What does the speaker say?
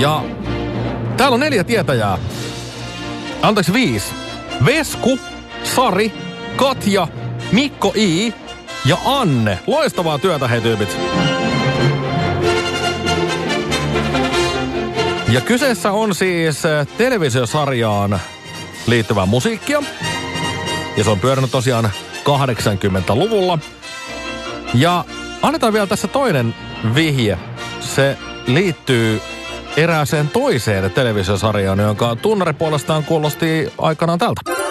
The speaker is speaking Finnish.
Ja täällä on 4 tietäjää. Anteeksi 5. Vesku, Sari, Katja, Mikko I ja Anne. Loistavaa työtä, hei tyypit. Ja kyseessä on siis televisiosarjaan liittyvää musiikkia. Ja se on pyörinyt tosiaan 80-luvulla. Ja annetaan vielä tässä toinen vihje. Se liittyy erääseen toiseen televisiosarjaan, jonka tunnari puolestaan kuulosti aikanaan tältä.